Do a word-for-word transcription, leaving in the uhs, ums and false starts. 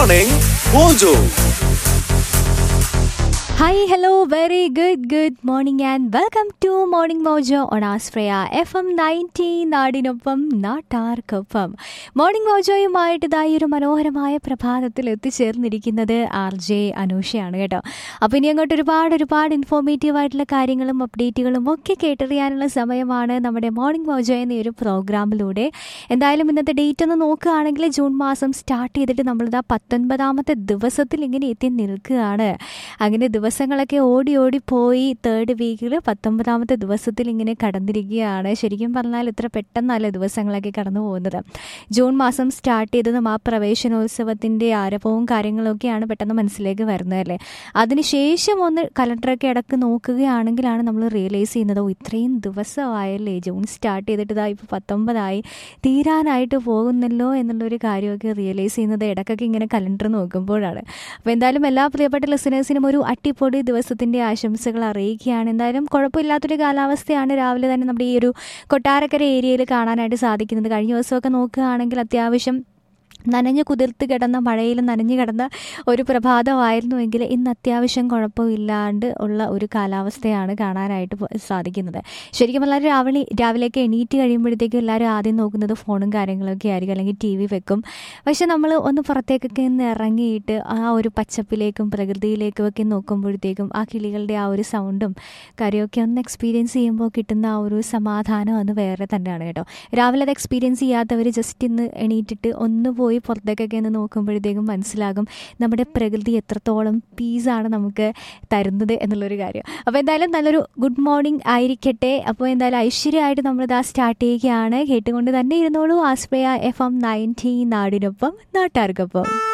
Morning Mojo. Hi, hello, very good, good morning and welcome to Morning Mojo on Astraya F M ninety നാടിനൊപ്പം നാട്ടാർക്കൊപ്പം. Morning മോജോയുമായിട്ട് ഇതായി ഒരു മനോഹരമായ പ്രഭാതത്തിൽ എത്തിച്ചേർന്നിരിക്കുന്നത് R J അനൂഷയാണ് കേട്ടോ. അപ്പോൾ ഇനി അങ്ങോട്ട് ഒരുപാട് ഒരുപാട് ഇൻഫോർമേറ്റീവ് ആയിട്ടുള്ള കാര്യങ്ങളും അപ്ഡേറ്റുകളും ഒക്കെ കേട്ടറിയാനുള്ള സമയമാണ് നമ്മുടെ മോർണിംഗ് മോജോ എന്ന ഈ ഒരു പ്രോഗ്രാമിലൂടെ. എന്തായാലും ഇന്നത്തെ ഡേറ്റ് ഒന്ന് നോക്കുകയാണെങ്കിൽ ജൂൺ മാസം സ്റ്റാർട്ട് ചെയ്തിട്ട് നമ്മളിതാ പത്തൊൻപതാമത്തെ ദിവസത്തിൽ ഇങ്ങനെ എത്തി നിൽക്കുകയാണ്. അങ്ങനെ ദിവസങ്ങളൊക്കെ ഓടി ഓടി പോയി തേർഡ് വീക്കിൽ പത്തൊമ്പതാമത്തെ ദിവസത്തിൽ ഇങ്ങനെ കടന്നിരിക്കുകയാണ്. ശരിക്കും പറഞ്ഞാൽ ഇത്ര പെട്ടെന്നല്ല ദിവസങ്ങളൊക്കെ കടന്നു പോകുന്നത്. ജൂൺ മാസം സ്റ്റാർട്ട് ചെയ്തതും ആ പ്രവേശനോത്സവത്തിൻ്റെ ആരവവും കാര്യങ്ങളൊക്കെയാണ് പെട്ടെന്ന് മനസ്സിലേക്ക് വരുന്നത് അല്ലേ. അതിനുശേഷം ഒന്ന് കലണ്ടറൊക്കെ ഇടക്ക് നോക്കുകയാണെങ്കിലാണ് നമ്മൾ റിയലൈസ് ചെയ്യുന്നത്, ഓ ഇത്രയും ദിവസമായല്ലേ, ജൂൺ സ്റ്റാർട്ട് ചെയ്തിട്ട് ഇതാ ഇപ്പോൾ പത്തൊമ്പതായി, തീരാനായിട്ട് പോകുന്നല്ലോ എന്നുള്ളൊരു കാര്യമൊക്കെ റിയലൈസ് ചെയ്യുന്നത് ഇടയ്ക്കൊക്കെ ഇങ്ങനെ കലണ്ടർ നോക്കുമ്പോഴാണ്. അപ്പോൾ എന്തായാലും എല്ലാ പ്രിയപ്പെട്ട ലിസണേഴ്സിനും ഒരു അടിപൊളി ദിവസത്തിൻ്റെ ആശംസകൾ അറിയിക്കുകയാണ്. എന്തായാലും കുഴപ്പമില്ലാത്തൊരു കാലാവസ്ഥയാണ് രാവിലെ തന്നെ നമ്മുടെ ഈ ഒരു കൊട്ടാരക്കര ഏരിയയിൽ കാണാനായിട്ട് സാധിക്കുന്നത്. കഴിഞ്ഞ ദിവസമൊക്കെ നോക്കുകയാണെങ്കിൽ അത്യാവശ്യം നനഞ്ഞു കുതിർത്ത് കിടന്ന മഴയിൽ നനഞ്ഞു കിടന്ന ഒരു പ്രഭാതമായിരുന്നുവെങ്കിൽ ഇന്ന് അത്യാവശ്യം കുഴപ്പമില്ലാണ്ട് ഉള്ള ഒരു കാലാവസ്ഥയാണ് കാണാനായിട്ട് സാധിക്കുന്നത്. ശരിക്കും എല്ലാവരും രാവിലെ രാവിലെയൊക്കെ എണീറ്റ് കഴിയുമ്പോഴത്തേക്കും എല്ലാവരും ആദ്യം നോക്കുന്നത് ഫോണും കാര്യങ്ങളൊക്കെ ആയിരിക്കും, അല്ലെങ്കിൽ ടി വി വെക്കും. പക്ഷെ നമ്മൾ ഒന്ന് പുറത്തേക്കൊക്കെ ഒന്ന് ഇറങ്ങിയിട്ട് ആ ഒരു പച്ചപ്പിലേക്കും പ്രകൃതിയിലേക്കും ഒക്കെ നോക്കുമ്പോഴത്തേക്കും ആ കിളികളുടെ ആ ഒരു സൗണ്ടും കാര്യമൊക്കെ ഒന്ന് എക്സ്പീരിയൻസ് ചെയ്യുമ്പോൾ കിട്ടുന്ന ആ ഒരു സമാധാനം അത് വേറെ തന്നെയാണ് കേട്ടോ. രാവിലെ അത് എക്സ്പീരിയൻസ് ചെയ്യാത്തവർ ജസ്റ്റ് ഇന്ന് എണീറ്റിട്ട് ഒന്ന് പോയി പുറത്തേക്കൊക്കെ ഒന്ന് നോക്കുമ്പോഴത്തേക്കും മനസ്സിലാകും നമ്മുടെ പ്രകൃതി എത്രത്തോളം പീസാണ് നമുക്ക് തരുന്നത് എന്നുള്ളൊരു കാര്യം. അപ്പോൾ എന്തായാലും നല്ലൊരു ഗുഡ് മോർണിംഗ് ആയിരിക്കട്ടെ. അപ്പോൾ എന്തായാലും ഐശ്വര്യമായിട്ട് നമ്മളിതാ സ്റ്റാർട്ട് ചെയ്യുകയാണ്. കേട്ടുകൊണ്ട് തന്നെ ഇരുന്നോളൂ ആസ്പ്രയ എഫ് എം നയൻറ്റി നാടിനൊപ്പം നാട്ടാർക്കൊപ്പം.